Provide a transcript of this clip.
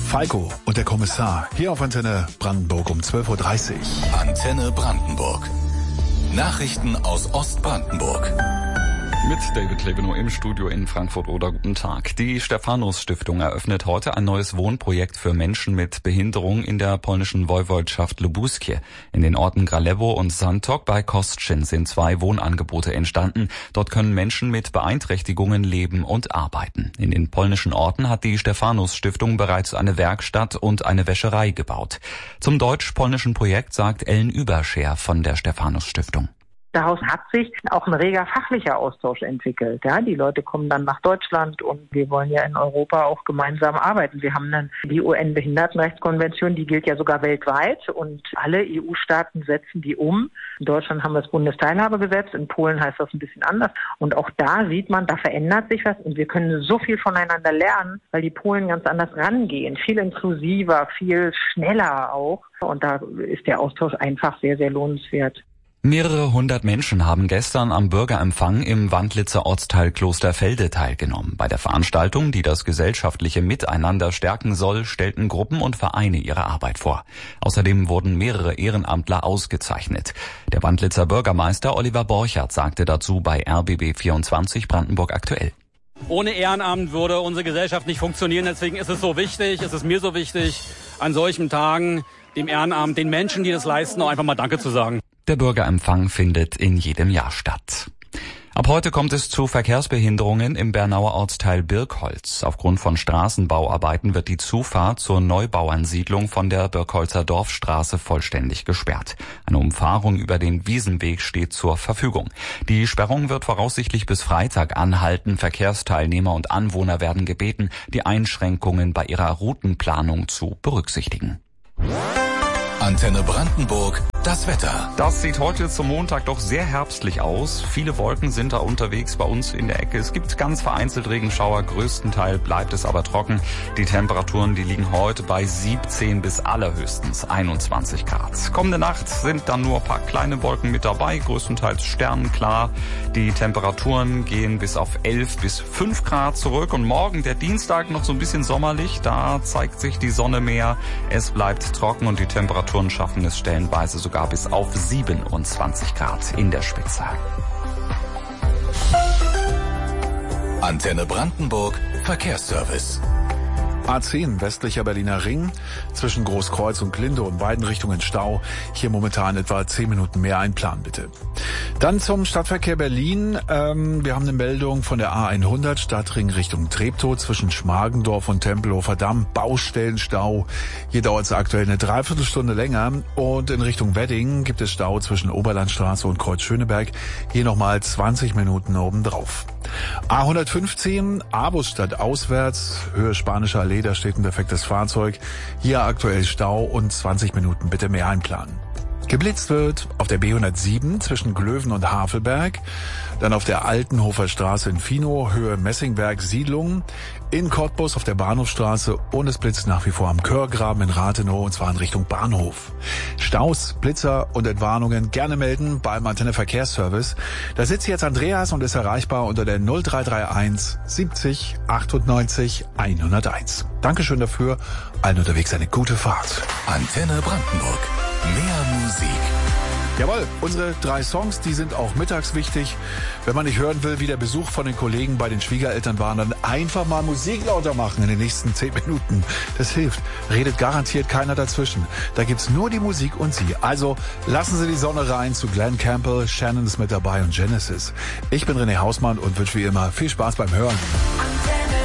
Falco und der Kommissar hier auf Antenne Brandenburg um 12.30 Uhr. Antenne Brandenburg. Nachrichten aus Ostbrandenburg. Mit David Klebenow im Studio in Frankfurt oder guten Tag. Die Stephanus-Stiftung eröffnet heute ein neues Wohnprojekt für Menschen mit Behinderung in der polnischen Woiwodschaft Lubuskie. In den Orten Gralewo und Santok bei Kostrzyn sind 2 Wohnangebote entstanden. Dort können Menschen mit Beeinträchtigungen leben und arbeiten. In den polnischen Orten hat die Stephanus-Stiftung bereits eine Werkstatt und eine Wäscherei gebaut. Zum deutsch-polnischen Projekt sagt Ellen Überscher von der Stephanus-Stiftung. Daraus hat sich auch ein reger fachlicher Austausch entwickelt. Ja, die Leute kommen dann nach Deutschland und wir wollen ja in Europa auch gemeinsam arbeiten. Wir haben dann die UN-Behindertenrechtskonvention, die gilt ja sogar weltweit und alle EU-Staaten setzen die um. In Deutschland haben wir das Bundesteilhabegesetz, in Polen heißt das ein bisschen anders. Und auch da sieht man, da verändert sich was und wir können so viel voneinander lernen, weil die Polen ganz anders rangehen. Viel inklusiver, viel schneller auch. Und da ist der Austausch einfach sehr, sehr lohnenswert. Mehrere hundert Menschen haben gestern am Bürgerempfang im Wandlitzer Ortsteil Klosterfelde teilgenommen. Bei der Veranstaltung, die das gesellschaftliche Miteinander stärken soll, stellten Gruppen und Vereine ihre Arbeit vor. Außerdem wurden mehrere Ehrenamtler ausgezeichnet. Der Wandlitzer Bürgermeister Oliver Borchert sagte dazu bei RBB24 Brandenburg aktuell. Ohne Ehrenamt würde unsere Gesellschaft nicht funktionieren. Deswegen ist es so wichtig, es ist mir so wichtig, an solchen Tagen dem Ehrenamt, den Menschen, die das leisten, auch einfach mal Danke zu sagen. Der Bürgerempfang findet in jedem Jahr statt. Ab heute kommt es zu Verkehrsbehinderungen im Bernauer Ortsteil Birkholz. Aufgrund von Straßenbauarbeiten wird die Zufahrt zur Neubauernsiedlung von der Birkholzer Dorfstraße vollständig gesperrt. Eine Umfahrung über den Wiesenweg steht zur Verfügung. Die Sperrung wird voraussichtlich bis Freitag anhalten. Verkehrsteilnehmer und Anwohner werden gebeten, die Einschränkungen bei ihrer Routenplanung zu berücksichtigen. Antenne Brandenburg, das Wetter. Das sieht heute zum Montag doch sehr herbstlich aus. Viele Wolken sind da unterwegs bei uns in der Ecke. Es gibt ganz vereinzelt Regenschauer, größtenteils bleibt es aber trocken. Die Temperaturen, die liegen heute bei 17 bis allerhöchstens 21 Grad. Kommende Nacht sind dann nur ein paar kleine Wolken mit dabei, größtenteils sternenklar. Die Temperaturen gehen bis auf 11 bis 5 Grad zurück. Und morgen, der Dienstag, noch so ein bisschen sommerlich. Da zeigt sich die Sonne mehr. Es bleibt trocken und die Temperaturen schaffen es stellenweise sogar bis auf 27 Grad in der Spitze. Antenne Brandenburg, Verkehrsservice. A10 westlicher Berliner Ring zwischen Großkreuz und Glinde in beiden Richtungen Stau. Hier momentan etwa 10 Minuten mehr einplanen bitte. Dann zum Stadtverkehr Berlin. Wir haben eine Meldung von der A100 Stadtring Richtung Treptow zwischen Schmargendorf und Tempelhofer Damm. Baustellenstau. Hier dauert es aktuell eine Dreiviertelstunde länger. Und in Richtung Wedding gibt es Stau zwischen Oberlandstraße und Kreuz Schöneberg. Hier nochmal 20 Minuten obendrauf. A115 Abusstadt auswärts, Höhe Spanische Allee, da steht ein defektes Fahrzeug. Hier aktuell Stau und 20 Minuten bitte mehr einplanen. Geblitzt wird auf der B107 zwischen Glöwen und Havelberg, dann auf der Altenhofer Straße in Finow, Höhe Messingberg Siedlung, in Cottbus auf der Bahnhofstraße und es blitzt nach wie vor am Körgraben in Rathenow und zwar in Richtung Bahnhof. Staus, Blitzer und Entwarnungen gerne melden beim Antenne Verkehrsservice. Da sitzt jetzt Andreas und ist erreichbar unter der 0331 70 98 101. Dankeschön dafür. Allen unterwegs eine gute Fahrt. Antenne Brandenburg. Mehr Musik. Jawohl, unsere 3 Songs, die sind auch mittags wichtig. Wenn man nicht hören will, wie der Besuch von den Kollegen bei den Schwiegereltern war, dann einfach mal Musik lauter machen in den nächsten 10 Minuten. Das hilft. Redet garantiert keiner dazwischen. Da gibt's nur die Musik und Sie. Also lassen Sie die Sonne rein zu Glenn Campbell, Shannon ist mit dabei und Genesis. Ich bin René Hausmann und wünsche wie immer viel Spaß beim Hören.